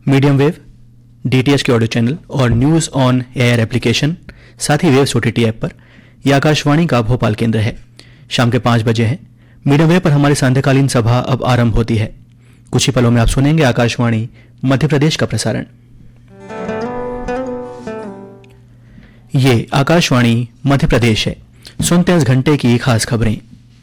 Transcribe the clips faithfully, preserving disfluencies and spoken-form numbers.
Medium wave, DTH के audio channel और news on air application, साथ ही वेव्स ओटीटी ऐप पर यह आकाशवाणी का भोपाल केंद्र है। शाम के पाँच बजे है। मीडियम वेव पर हमारी सांध्यकालीन सभा अब आरंभ होती है। कुछ ही पलों में आप सुनेंगे आकाशवाणी मध्य प्रदेश का प्रसारण। ये आकाशवाणी मध्य प्रदेश है। सुनते हैं इस घंटे की खास खबरें।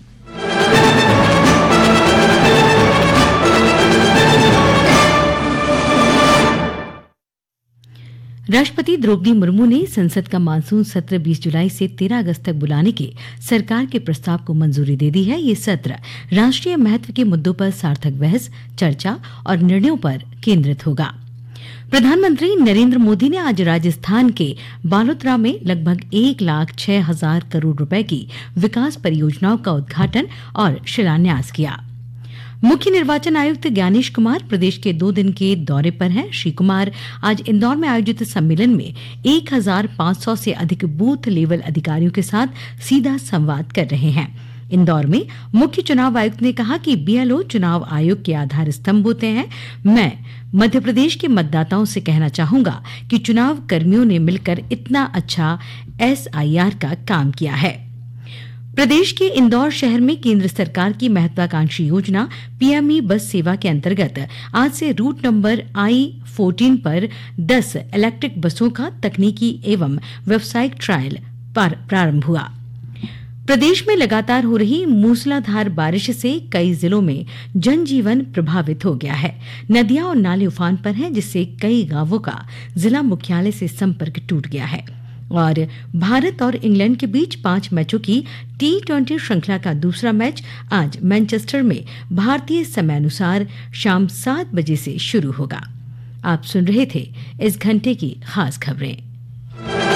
राष्ट्रपति द्रौपदी मुर्मू ने संसद का मानसून सत्र बीस जुलाई से तेरह अगस्त तक बुलाने के सरकार के प्रस्ताव को मंजूरी दे दी है। ये सत्र राष्ट्रीय महत्व के मुद्दों पर सार्थक बहस, चर्चा और निर्णयों पर केंद्रित होगा। प्रधानमंत्री नरेंद्र मोदी ने आज राजस्थान के बालोतरा में लगभग एक लाख छह हजार करोड़ रुपए की विकास परियोजनाओं का उद्घाटन और शिलान्यास किया। मुख्य निर्वाचन आयुक्त ज्ञानेश कुमार प्रदेश के दो दिन के दौरे पर हैं। श्री कुमार आज इंदौर में आयोजित सम्मेलन में एक हजार पांच सौ से अधिक बूथ लेवल अधिकारियों के साथ सीधा संवाद कर रहे हैं। इंदौर में मुख्य चुनाव आयुक्त ने कहा कि बीएलओ चुनाव आयोग के आधार स्तंभ होते हैं। मैं मध्य प्रदेश के मतदाताओं से कहना चाहूंगा कि चुनाव कर्मियों ने मिलकर इतना अच्छा एसआईआर का काम किया है। प्रदेश के इंदौर शहर में केंद्र सरकार की महत्वाकांक्षी योजना पीएमई बस सेवा के अंतर्गत आज से रूट नंबर आई चौदह पर दस इलेक्ट्रिक बसों का तकनीकी एवं व्यावसायिक ट्रायल प्रारंभ हुआ। प्रदेश में लगातार हो रही मूसलाधार बारिश से कई जिलों में जनजीवन प्रभावित हो गया है। नदियां और नाले उफान पर हैं, जिससे कई गांवों का जिला मुख्यालय से संपर्क टूट गया है। और भारत और इंग्लैंड के बीच पांच मैचों की टी ट्वेंटी श्रृंखला का दूसरा मैच आज मैनचेस्टर में भारतीय समयानुसार शाम सात बजे से शुरू होगा। आप सुन रहे थे इस घंटे की खास खबरें।